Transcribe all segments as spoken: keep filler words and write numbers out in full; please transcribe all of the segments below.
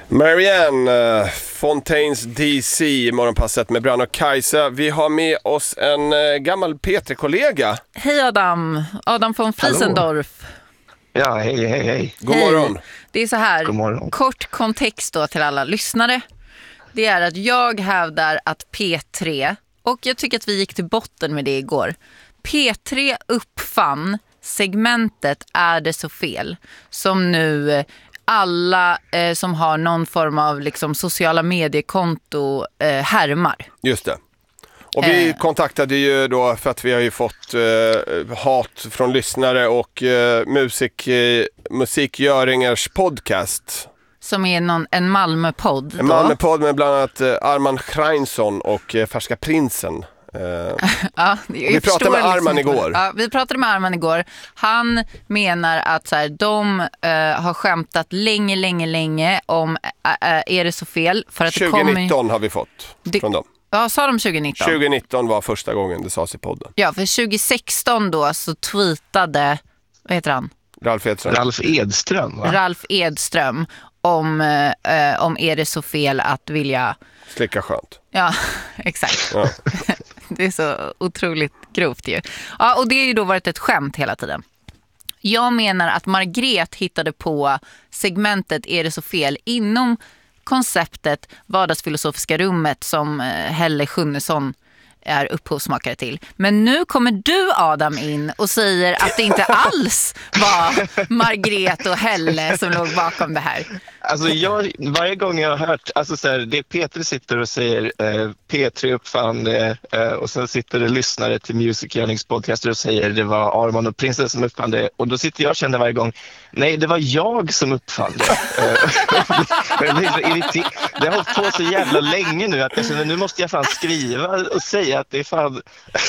Marianne, uh, Fontaines D C, morgonpasset med Brann och Kajsa. Vi har med oss en uh, gammal P tre-kollega. Hej Adam, Adam von Friesendorf. Ja, hej, hej, hej. God hej. morgon. Det är så här, kort kontext då till alla lyssnare. Det är att jag hävdar att P tre, och jag tycker att vi gick till botten med det igår. P tre uppfann segmentet Är det så fel? Som nu alla eh, som har någon form av liksom, sociala mediekonto eh, härmar. Just det. Och vi eh. kontaktade ju då för att vi har ju fått eh, hat från lyssnare och eh, musik, eh, musikgöringars podcast. Som är någon, en Malmö-podd då. En Malmö-podd med bland annat eh, Arman Schreinsson och eh, Färska Prinsen. Uh, ja, vi pratade med Arman liksom igår. Ja, vi pratade med Arman igår. Han menar att så här, de uh, har skämtat länge, länge, länge om uh, uh, är det så fel? För att tjugonitton det kommer... har vi fått det... från dem. Ja, sa de tjugonitton? tjugonitton var första gången det sades i podden. Ja, för tjugohundrasexton då så tweetade, vad heter han? Ralf Edström. Ralf Edström, va? Ralf Edström om, uh, om är det så fel att vilja... Slicka skönt. Ja, exakt. Ja. Det är så otroligt grovt ju. Ja, och det har ju då varit ett skämt hela tiden. Jag menar att Margret hittade på segmentet Är det så fel? Inom konceptet Vardagsfilosofiska rummet som Helle Sjunnesson är upphovsmakare till. Men nu kommer du, Adam, in och säger att det inte alls var Margret och Helle som låg bakom det här. Alltså jag, varje gång jag har hört, alltså så här, det är P tre sitter och säger eh, P tre uppfann det eh, och sen sitter det lyssnare till musikgörningspodcaster och säger det var Arman och Prinsen som uppfann det, och då sitter jag och känner varje gång, nej, det var jag som uppfann det. det, det, det har hållit på så jävla länge nu att jag känner, nu måste jag fan skriva och säga att det är fan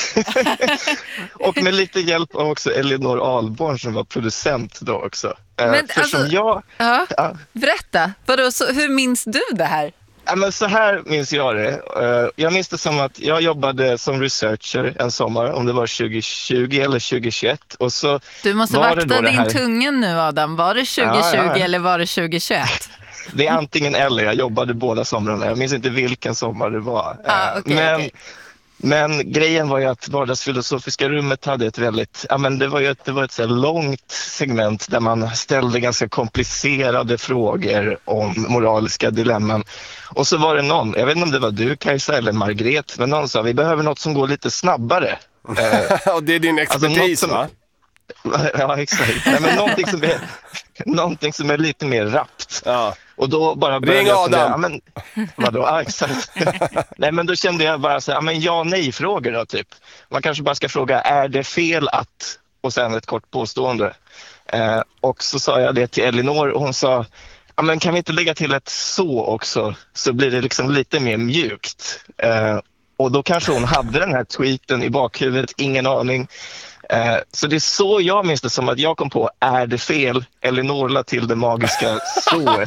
och med lite hjälp av också Elinor Ahlborn som var producent då också. Men för alltså, som jag, ja, ja. Berätta, vadå, så, hur minns du det här? Ja, men så här minns jag det. Jag minns det som att jag jobbade som researcher en sommar, om det var tjugohundratjugo eller tjugohundratjugoett. Och så du måste var vakta din här... tungan nu, Adam. Var det tjugohundratjugo ja, ja. eller var det tjugohundratjugoett? Det är antingen eller, jag jobbade båda somrarna. Jag minns inte vilken sommar det var. Ah, okay, men... okay. Men grejen var ju att Vardagsfilosofiska rummet hade ett väldigt, ja men det var ju ett, det var ett så här långt segment där man ställde ganska komplicerade frågor om moraliska dilemman. Och så var det någon, jag vet inte om det var du Kajsa eller Margret, men någon sa vi behöver något som går lite snabbare. Och det är din expertis, alltså, som, va? Ja, exakt. Nej, men någonting som är, någonting som är lite mer rappt. Ja. Och då bara ring Adam. Fundera, ja, men, vadå? Ja, exakt. Nej, men då kände jag bara så här, ja, men ja, nej-frågor då, typ. Man kanske bara ska fråga, är det fel att? Och sen ett kort påstående. Eh, och så sa jag det till Elinor och hon sa, ja, men kan vi inte lägga till ett så också? Så blir det liksom lite mer mjukt. Eh, och då kanske hon hade den här tweeten i bakhuvudet, ingen aning. Eh, så det är så jag minns det, som att jag kom på, är det fel? Elinor la till det magiska sået.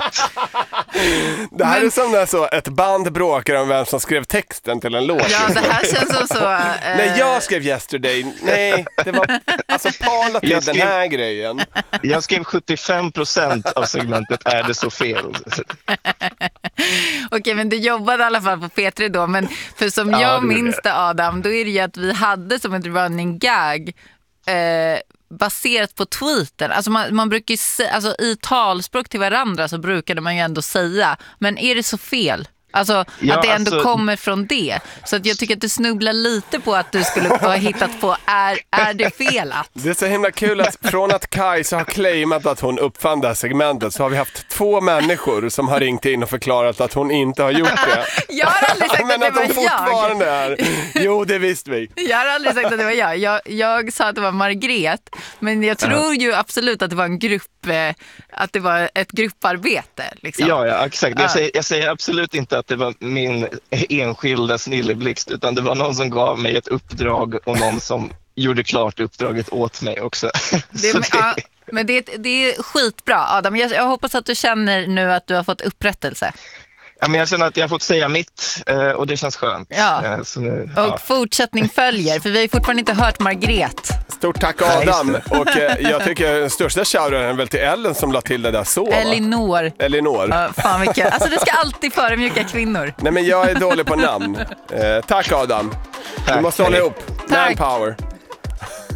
Det här Men... är som när så ett band bråkar om vem som skrev texten till en låt. Ja, det här känns som så... Uh... Nej, jag skrev Yesterday. Nej, det var alltså Paula till skrev... den här grejen. Jag skrev sjuttiofem procent av segmentet Är det så fel? Okej, men du jobbade i alla fall på P tre då. Men för som ja, jag minns det, Adam, då är det ju att vi hade som ett running gag eh, baserat på tweeten. Alltså man, man brukar ju se, alltså i talspråk till varandra så brukade man ju ändå säga, men är det så fel? Alltså ja, att det ändå alltså... kommer från det. Så att jag tycker att du snubblar lite på att du skulle ha hittat på är, är det fel att? Det är så himla kul att från att Kajsa har claimat att hon uppfann det här segmentet så har vi haft två människor som har ringt in och förklarat att hon inte har gjort det. Jag har aldrig sagt men att det att var hon fortfarande jag. Är. Jo, det visste vi. Jag har aldrig sagt att det var jag. Jag, jag sa att det var Margret. Men jag tror ju absolut att det var en grupp, eh, att det var ett grupparbete. Liksom. Ja, ja, exakt. Jag säger, jag säger absolut inte att det var min enskilda snilleblixt, utan det var någon som gav mig ett uppdrag och någon som gjorde klart uppdraget åt mig också. Det, det... Ja, men det, det är skitbra, Adam. Jag, jag hoppas att du känner nu att du har fått upprättelse. Ja, men jag känner att jag har fått säga mitt eh, och det känns skönt. Ja. Eh, så nu, Och ja. fortsättning följer, för vi har ju fortfarande inte hört Margret. Stort tack Adam. Och eh, jag tycker den största shoutouten är väl till Ellen som la till det där så. va? Elinor. Elinor. Ja, fan vilka. Alltså det ska alltid förödmjuka kvinnor. Nej men jag är dålig på namn. Eh, tack Adam. Tack, Du måste hålla hej. ihop. Manpower.